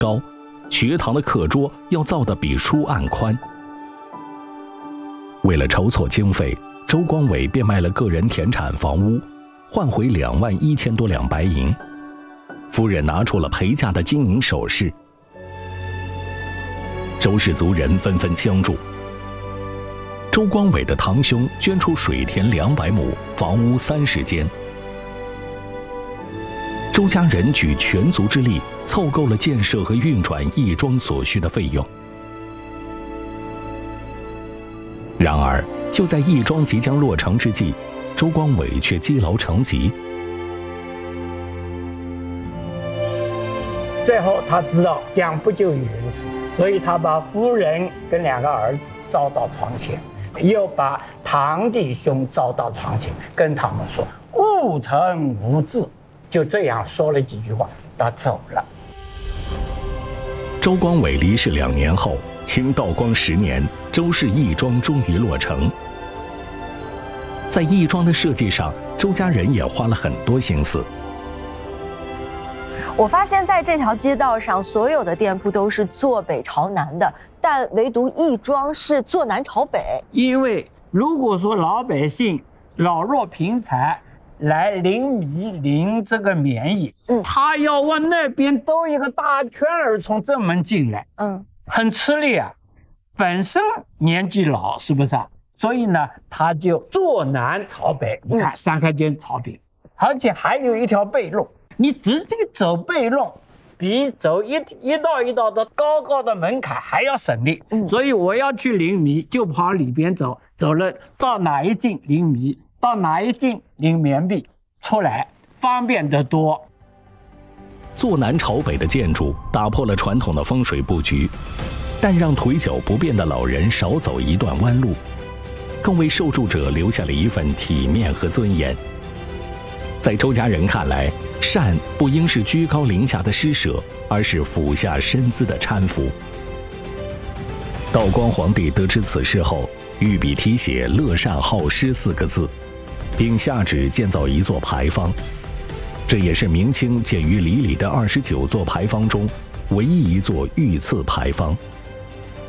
高，学堂的课桌要造得比书案宽。为了筹措经费，周光伟变卖了个人田产房屋，换回21000多两白银。夫人拿出了陪嫁的金银首饰，周氏族人纷纷相助。周光伟的堂兄捐出水田200亩，房屋30间。周家人举全族之力，凑够了建设和运转义庄所需的费用。然而，就在义庄即将落成之际，周光伟却积劳成疾。 最后他知道将不救于人死，所以他把夫人跟2个儿子招到床前，又把堂弟兄招到床前，跟他们说勿成无志，就这样说了几句话，他走了。 周光伟离世2年后，清道光10年，周氏义庄终于落成。在义庄的设计上，周家人也花了很多心思。 我发现在这条街道上，所有的店铺都是坐北朝南的，但唯独义庄是坐南朝北。 因为如果说老百姓老弱贫残来临米临这个棉衣，他要往那边兜一个大圈儿从正门进来，很吃力啊。本身年纪老，是不是啊？所以呢，他就坐南朝北。你看3开间朝北，而且还有一条背路。你直接走背路，比走一道一道的高高的门槛还要省力。所以我要去临米，就跑里边走，走了到哪一进临米，到哪一进临棉壁，出来方便得多。 坐南朝北的建筑打破了传统的风水布局，但让腿脚不便的老人少走一段弯路，更为受助者留下了一份体面和尊严。在周家人看来，善不应是居高临下的施舍，而是俯下身姿的搀扶。道光皇帝得知此事后，御笔题写“乐善好施”4个字，并下旨建造一座牌坊。这也是明清建于里里的29座牌坊中唯一一座御赐牌坊。